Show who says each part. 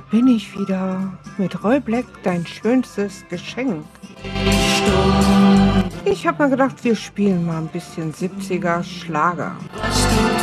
Speaker 1: bin ich wieder mit Roy Black, dein schönstes Geschenk.
Speaker 2: Stumm,
Speaker 1: Ich habe mir gedacht, wir spielen mal ein bisschen 70er Schlager.
Speaker 2: was du